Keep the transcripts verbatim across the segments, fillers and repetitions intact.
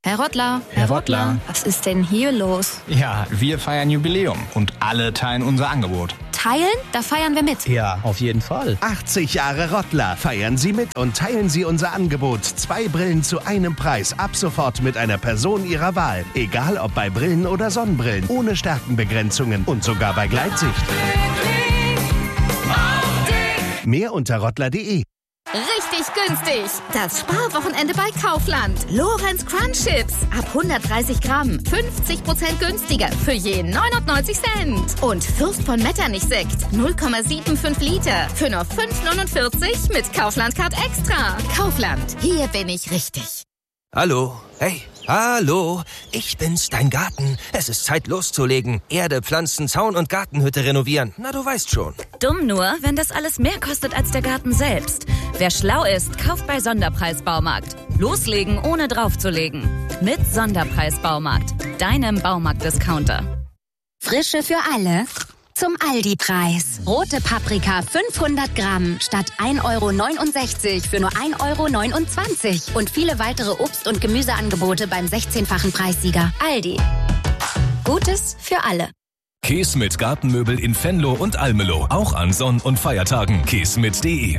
Herr Rottler, Herr Rottler. Was ist denn hier los? Ja, wir feiern Jubiläum und alle teilen unser Angebot. Teilen? Da feiern wir mit. Ja, auf jeden Fall. achtzig Jahre Rottler. Feiern Sie mit und teilen Sie unser Angebot. Zwei Brillen zu einem Preis. Ab sofort mit einer Person Ihrer Wahl. Egal ob bei Brillen oder Sonnenbrillen. Ohne Stärkenbegrenzungen und sogar bei Gleitsicht. Mehr unter rottler punkt de. Richtig günstig. Das Sparwochenende bei Kaufland. Lorenz Crunch Chips. Ab hundertdreißig Gramm. fünfzig Prozent günstiger. Für je neunundneunzig Cent. Und Fürst von Metternich Sekt. null Komma fünfundsiebzig Liter. Für nur fünf neunundvierzig mit Kaufland Card Extra. Kaufland. Hier bin ich richtig. Hallo. Hey. Hallo, ich bin's, dein Garten. Es ist Zeit loszulegen. Erde, Pflanzen, Zaun und Gartenhütte renovieren. Na, du weißt schon. Dumm nur, wenn das alles mehr kostet als der Garten selbst. Wer schlau ist, kauft bei Sonderpreis Baumarkt. Loslegen, ohne draufzulegen. Mit Sonderpreis Baumarkt. Deinem Baumarkt-Discounter. Frische für alle. Zum Aldi-Preis. Rote Paprika fünfhundert Gramm statt ein Euro neunundsechzig für nur ein Euro neunundzwanzig. Und viele weitere Obst- und Gemüseangebote beim sechzehnfachen Preissieger. Aldi. Gutes für alle. Käse mit Gartenmöbel in Venlo und Almelo. Auch an Sonn- und Feiertagen. käse mit punkt de.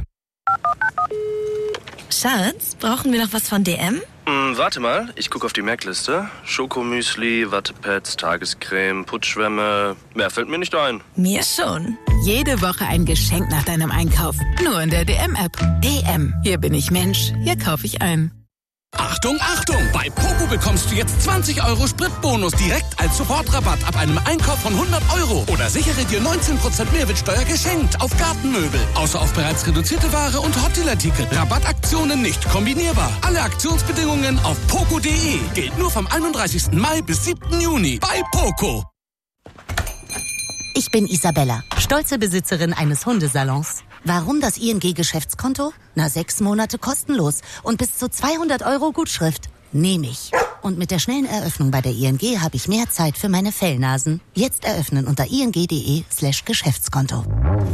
Schatz, brauchen wir noch was von D M? Hm, warte mal, ich gucke auf die Merkliste. Schokomüsli, Wattepads, Tagescreme, Putzschwämme. Mehr fällt mir nicht ein. Mir schon. Jede Woche ein Geschenk nach deinem Einkauf. Nur in der D M-App. D M. Hier bin ich Mensch. Hier kaufe ich ein. Achtung, Achtung! Bei Poco bekommst du jetzt zwanzig Euro Spritbonus direkt als Sofortrabatt ab einem Einkauf von hundert Euro. Oder sichere dir neunzehn Prozent Mehrwertsteuer geschenkt auf Gartenmöbel. Außer auf bereits reduzierte Ware und Hotdeal-Artikel. Rabattaktionen nicht kombinierbar. Alle Aktionsbedingungen auf poco punkt de. Gilt nur vom einunddreißigsten Mai bis siebten Juni bei Poco. Ich bin Isabella, stolze Besitzerin eines Hundesalons. Warum das I N G-Geschäftskonto? Na, sechs Monate kostenlos und bis zu zweihundert Euro Gutschrift. Nehme ich. Und mit der schnellen Eröffnung bei der I N G habe ich mehr Zeit für meine Fellnasen. Jetzt eröffnen unter ing.de slash Geschäftskonto.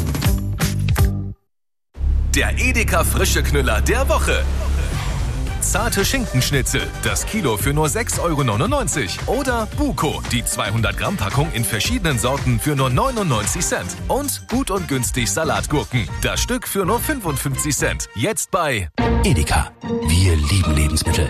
Der Edeka Frische Knüller der Woche. Zarte Schinkenschnitzel, das Kilo für nur sechs Euro neunundneunzig. Oder Buko, die zweihundert Gramm Packung in verschiedenen Sorten für nur neunundneunzig Cent. Und gut und günstig Salatgurken, das Stück für nur fünfundfünfzig Cent. Jetzt bei Edeka. Wir lieben Lebensmittel.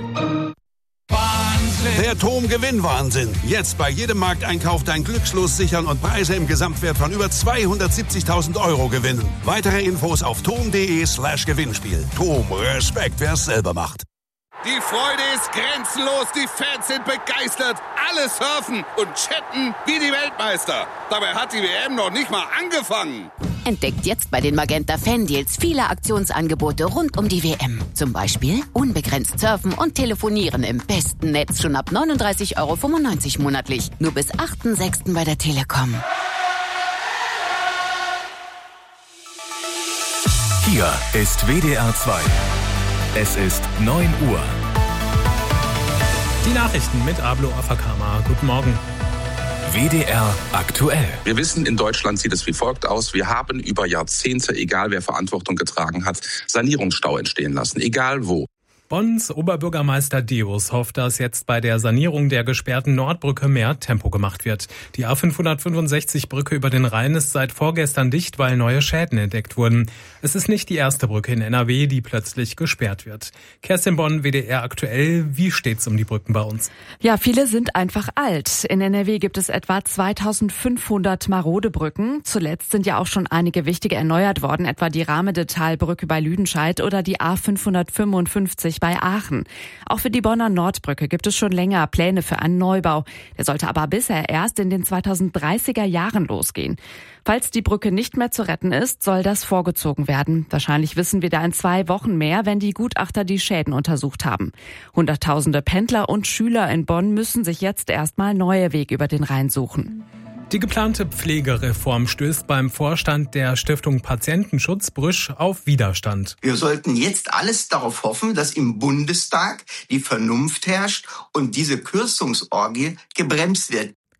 Der Tom-Gewinn-Wahnsinn. Jetzt bei jedem Markteinkauf dein Glückslos sichern und Preise im Gesamtwert von über zweihundertsiebzigtausend Euro gewinnen. Weitere Infos auf tom punkt de slash Gewinnspiel. Tom, Respekt, wer es selber macht. Die Freude ist grenzenlos, die Fans sind begeistert, alle surfen und chatten wie die Weltmeister. Dabei hat die W M noch nicht mal angefangen. Entdeckt jetzt bei den Magenta Fan-Deals viele Aktionsangebote rund um die W M. Zum Beispiel unbegrenzt surfen und telefonieren im besten Netz schon ab neununddreißig Euro fünfundneunzig monatlich. Nur bis achten sechsten bei der Telekom. Hier ist W D R zwei. Es ist neun Uhr. Die Nachrichten mit Ablo Afakama. Guten Morgen. W D R aktuell. Wir wissen, in Deutschland sieht es wie folgt aus. Wir haben über Jahrzehnte, egal wer Verantwortung getragen hat, Sanierungsstau entstehen lassen, egal wo. Bonns Oberbürgermeister Deus hofft, dass jetzt bei der Sanierung der gesperrten Nordbrücke mehr Tempo gemacht wird. Die A fünfhundertfünfundsechzig Brücke über den Rhein ist seit vorgestern dicht, weil neue Schäden entdeckt wurden. Es ist nicht die erste Brücke in N R W, die plötzlich gesperrt wird. Kerstin Bonn, W D R aktuell. Wie steht's um die Brücken bei uns? Ja, viele sind einfach alt. In N R W gibt es etwa zweitausendfünfhundert marode Brücken. Zuletzt sind ja auch schon einige wichtige erneuert worden, etwa die Rahmedetalbrücke bei Lüdenscheid oder die A fünfhundertfünfundfünfzig bei Aachen. Auch für die Bonner Nordbrücke gibt es schon länger Pläne für einen Neubau. Der sollte aber bisher erst in den zweitausenddreißiger Jahren losgehen. Falls die Brücke nicht mehr zu retten ist, soll das vorgezogen werden. Wahrscheinlich wissen wir da in zwei Wochen mehr, wenn die Gutachter die Schäden untersucht haben. Hunderttausende Pendler und Schüler in Bonn müssen sich jetzt erstmal neue Wege über den Rhein suchen. Die geplante Pflegereform stößt beim Vorstand der Stiftung Patientenschutz Brüsch auf Widerstand. Wir sollten jetzt alles darauf hoffen, dass im Bundestag die Vernunft herrscht und diese Kürzungsorgie gebremst wird.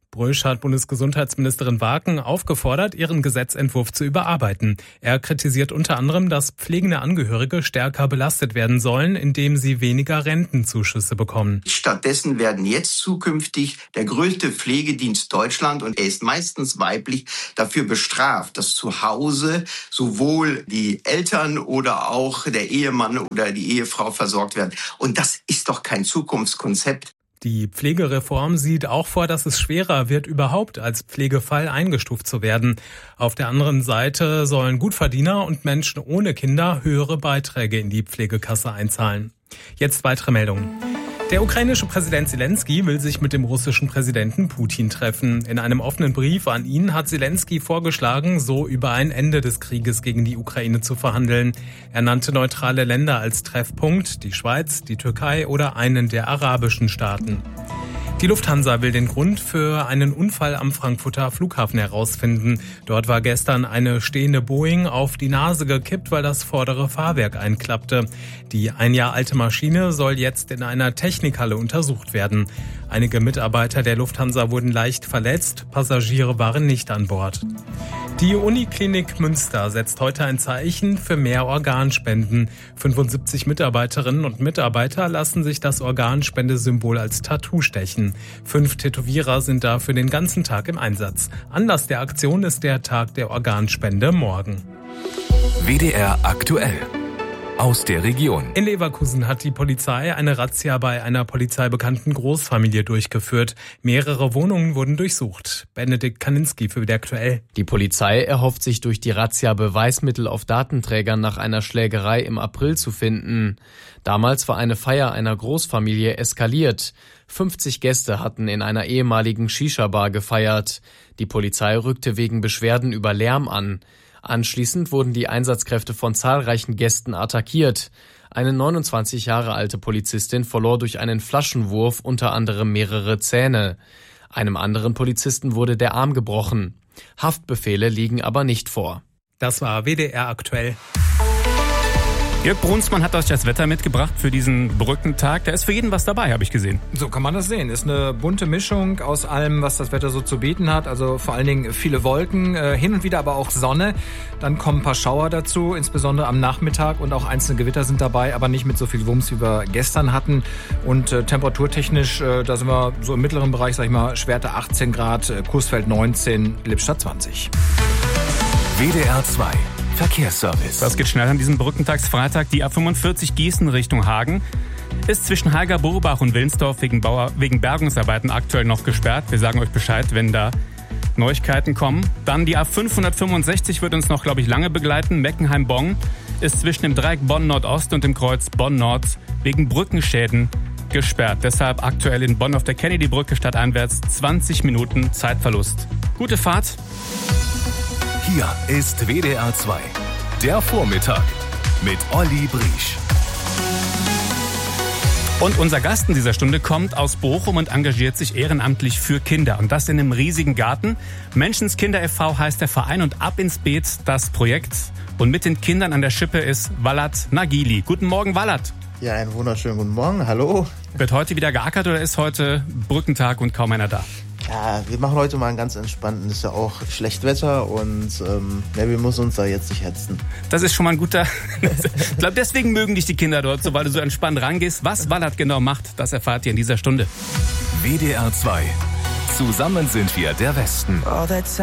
Brösch hat Bundesgesundheitsministerin Waken aufgefordert, ihren Gesetzentwurf zu überarbeiten. Er kritisiert unter anderem, dass pflegende Angehörige stärker belastet werden sollen, indem sie weniger Rentenzuschüsse bekommen. Stattdessen werden jetzt zukünftig der größte Pflegedienst Deutschland, und er ist meistens weiblich, dafür bestraft, dass zu Hause sowohl die Eltern oder auch der Ehemann oder die Ehefrau versorgt werden. Und das ist doch kein Zukunftskonzept. Die Pflegereform sieht auch vor, dass es schwerer wird, überhaupt als Pflegefall eingestuft zu werden. Auf der anderen Seite sollen Gutverdiener und Menschen ohne Kinder höhere Beiträge in die Pflegekasse einzahlen. Jetzt weitere Meldungen. Der ukrainische Präsident Zelensky will sich mit dem russischen Präsidenten Putin treffen. In einem offenen Brief an ihn hat Zelensky vorgeschlagen, so über ein Ende des Krieges gegen die Ukraine zu verhandeln. Er nannte neutrale Länder als Treffpunkt, die Schweiz, die Türkei oder einen der arabischen Staaten. Die Lufthansa will den Grund für einen Unfall am Frankfurter Flughafen herausfinden. Dort war gestern eine stehende Boeing auf die Nase gekippt, weil das vordere Fahrwerk einklappte. Die ein Jahr alte Maschine soll jetzt in einer Technikhalle untersucht werden. Einige Mitarbeiter der Lufthansa wurden leicht verletzt, Passagiere waren nicht an Bord. Die Uniklinik Münster setzt heute ein Zeichen für mehr Organspenden. fünfundsiebzig Mitarbeiterinnen und Mitarbeiter lassen sich das Organspendesymbol als Tattoo stechen. Fünf Tätowierer sind dafür den ganzen Tag im Einsatz. Anlass der Aktion ist der Tag der Organspende morgen. W D R aktuell. Aus der Region. In Leverkusen hat die Polizei eine Razzia bei einer polizeibekannten Großfamilie durchgeführt. Mehrere Wohnungen wurden durchsucht. Benedikt Kaninski für W D R aktuell. Die Polizei erhofft sich durch die Razzia Beweismittel auf Datenträgern nach einer Schlägerei im April zu finden. Damals war eine Feier einer Großfamilie eskaliert. fünfzig Gäste hatten in einer ehemaligen Shisha-Bar gefeiert. Die Polizei rückte wegen Beschwerden über Lärm an. Anschließend wurden die Einsatzkräfte von zahlreichen Gästen attackiert. Eine neunundzwanzig Jahre alte Polizistin verlor durch einen Flaschenwurf unter anderem mehrere Zähne. Einem anderen Polizisten wurde der Arm gebrochen. Haftbefehle liegen aber nicht vor. Das war W D R aktuell. Jörg Brunsmann hat euch das Wetter mitgebracht für diesen Brückentag. Da ist für jeden was dabei, habe ich gesehen. So kann man das sehen. Ist eine bunte Mischung aus allem, was das Wetter so zu bieten hat. Also vor allen Dingen viele Wolken, äh, hin und wieder aber auch Sonne. Dann kommen ein paar Schauer dazu, insbesondere am Nachmittag. Und auch einzelne Gewitter sind dabei, aber nicht mit so viel Wumms, wie wir gestern hatten. Und äh, temperaturtechnisch, äh, da sind wir so im mittleren Bereich, sag ich mal, Schwerte achtzehn Grad, äh, Coesfeld neunzehn, Lippstadt zwanzig. W D R zwei. Verkehrsservice. Das geht schnell an diesem Brückentagsfreitag. Die A fünfundvierzig Gießen Richtung Hagen ist zwischen Halger-Burbach und Wilnsdorf wegen, Bauer, wegen Bergungsarbeiten aktuell noch gesperrt. Wir sagen euch Bescheid, wenn da Neuigkeiten kommen. Dann die A fünfhundertfünfundsechzig wird uns noch, glaube ich, lange begleiten. Meckenheim-Bonn ist zwischen dem Dreieck Bonn-Nordost und dem Kreuz Bonn-Nord wegen Brückenschäden gesperrt. Deshalb aktuell in Bonn auf der Kennedy-Brücke stadteinwärts zwanzig Minuten Zeitverlust. Gute Fahrt. Hier ist W D R zwei. Der Vormittag mit Olli Briesch. Und unser Gast in dieser Stunde kommt aus Bochum und engagiert sich ehrenamtlich für Kinder. Und das in einem riesigen Garten. Menschenskinder e V heißt der Verein und Ab ins Beet das Projekt. Und mit den Kindern an der Schippe ist Walad Nagili. Guten Morgen, Walad. Ja, einen wunderschönen guten Morgen. Hallo. Wird heute wieder geackert oder ist heute Brückentag und kaum einer da? Ja, wir machen heute mal einen ganz entspannten. Ist ja auch schlecht Wetter und ähm, ja, wir müssen uns da jetzt nicht hetzen. Das ist schon mal ein guter... Ich glaube, deswegen mögen dich die Kinder dort so, weil du so entspannt rangehst. Was Walad genau macht, das erfahrt ihr in dieser Stunde. W D R zwei. Zusammen sind wir der Westen.